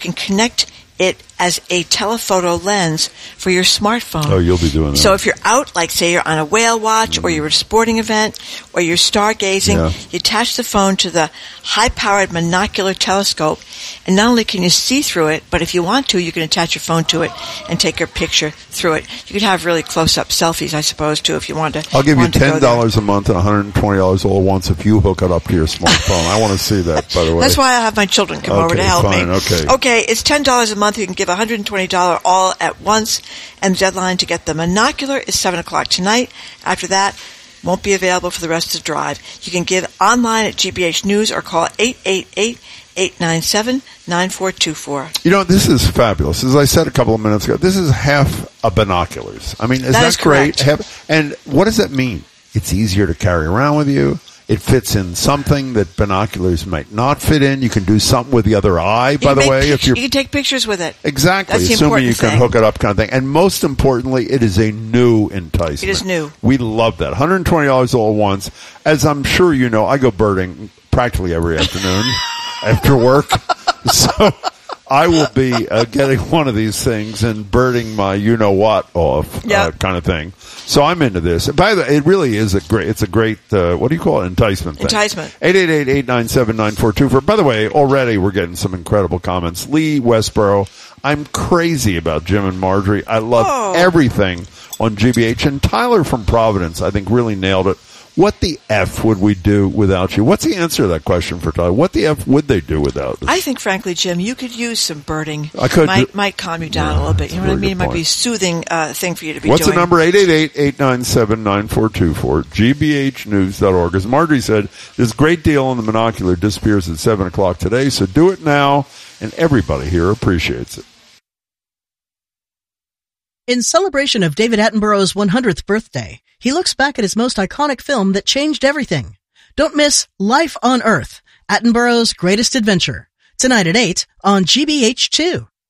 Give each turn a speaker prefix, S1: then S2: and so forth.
S1: can connect it as a telephoto lens for your smartphone.
S2: Oh, you'll be doing that.
S1: So if you're out, like say you're on a whale watch or you're at a sporting event or you're stargazing, you attach the phone to the high-powered monocular telescope, and not only can you see through it, but if you want to, you can attach your phone to it and take your picture through it. You could have really close-up selfies, I suppose, too, if you wanted to.
S2: I'll give you $10 a month and $120 all at once if you hook it up to your smartphone. I want to see that, by the way.
S1: That's why I have my children come over to help me. Okay, it's $10 a month. You can give $120 all at once, and the deadline to get the monocular is 7 o'clock tonight. After that, won't be available for the rest of the drive. You can give online at GBH News or call 888-897-9424.
S2: You know, this is fabulous. As I said a couple of minutes ago, this is half a binoculars. I mean, is that great? And what does that mean? It's easier to carry around with you. It fits in something that binoculars might not fit in. You can do something with the other eye, by the way.
S1: You can take pictures with it.
S2: Exactly.
S1: That's the
S2: assuming you can
S1: thing.
S2: hook it up kind of thing. And most importantly, it is a new enticement.
S1: It is new.
S2: We love that. $120 all at once. As I'm sure you know, I go birding practically every afternoon after work. So I will be getting one of these things and birding my you-know-what off kind of thing. So I'm into this. By the way, it really is a great, what do you call it? Enticement thing.
S1: Enticement.
S2: 888-897-9424. By the way, already we're getting some incredible comments. Lee Westboro, I'm crazy about Jim and Marjorie. I love everything on GBH. And Tyler from Providence, I think, really nailed it. What the F would we do without you? What's the answer to that question for Tyler? What the F would they do without us?
S1: I think, frankly, Jim, you could use some birding.
S2: I could.
S1: Might calm you down a little bit. You know what I mean? It might be a soothing thing for you to be
S2: What's
S1: doing.
S2: the number? 888-897-9424. GBHnews.org. As Marjorie said, this great deal on the monocular disappears at 7 o'clock today, so do it now, and everybody here appreciates it.
S3: In celebration of David Attenborough's 100th birthday, he looks back at his most iconic film that changed everything. Don't miss Life on Earth, Attenborough's Greatest Adventure, tonight at 8 on GBH2.